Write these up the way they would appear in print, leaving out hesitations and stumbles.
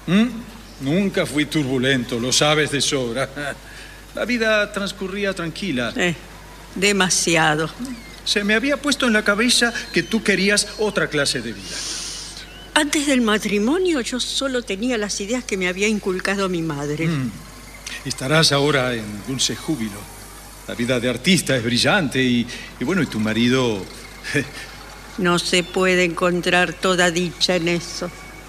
¿Mm? Nunca fui turbulento, lo sabes de sobra. La vida transcurría tranquila. Demasiado. Se me había puesto en la cabeza que tú querías otra clase de vida. Antes del matrimonio yo solo tenía las ideas que me había inculcado mi madre. Estarás ahora en dulce júbilo. La vida de artista es brillante y bueno, y tu marido... No se puede encontrar toda dicha en eso.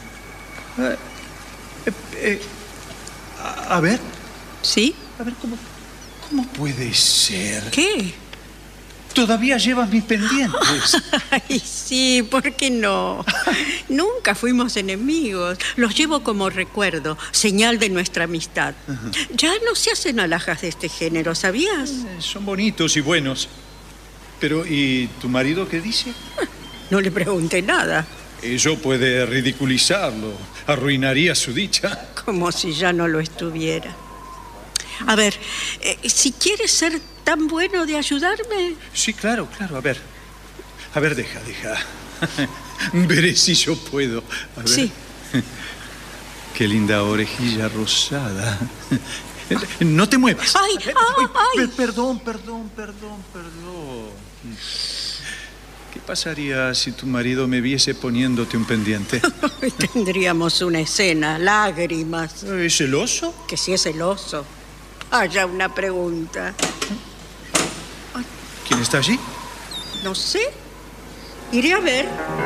A ver. ¿Sí? A ver, ¿cómo puede ser? ¿Qué? Todavía llevas mis pendientes. Ay, sí, ¿por qué no? Nunca fuimos enemigos. Los llevo como recuerdo, señal de nuestra amistad. Ya no se hacen alhajas de este género, ¿sabías? Son bonitos y buenos. Pero, ¿y tu marido qué dice? No le pregunté nada. Eso puede ridiculizarlo. Arruinaría su dicha. Como si ya no lo estuviera. A ver, si quieres ser tan bueno de ayudarme... Sí, claro. A ver, deja. Veré si yo puedo. A ver. Sí. Qué linda orejilla rosada. No te muevas. ¡Ay! Perdón. ¿Qué pasaría si tu marido me viese poniéndote un pendiente? Tendríamos una escena, lágrimas. ¿Es celoso? Que si es celoso. Haya una pregunta. ¿Quién está allí? No sé. Iré a ver.